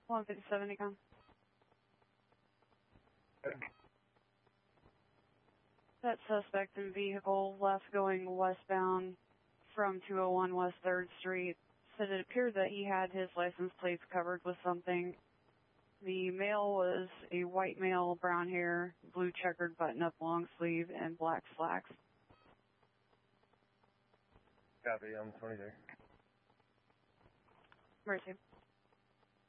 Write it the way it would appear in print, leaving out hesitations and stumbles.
157 Econ. That suspect in vehicle left going westbound from 201 West 3rd Street said it appeared that he had his license plates covered with something. The male was a white male, brown hair, blue checkered button-up long sleeve, and black slacks. Copy, I'm 23. Mercy.